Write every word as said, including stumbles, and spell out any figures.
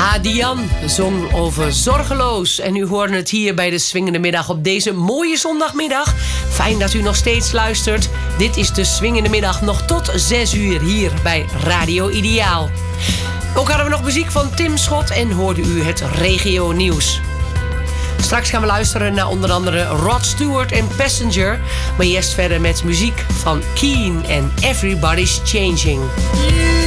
Diane zong over Zorgeloos. En u hoorde het hier bij de Swingende Middag op deze mooie zondagmiddag. Fijn dat u nog steeds luistert. Dit is de Swingende Middag nog tot zes uur hier bij Radio Ideaal. Ook hadden we nog muziek van Tim Schot en hoorde u het regio nieuws. Straks gaan we luisteren naar onder andere Rod Stewart en Passenger. Maar eerst verder met muziek van Keen en Everybody's Changing.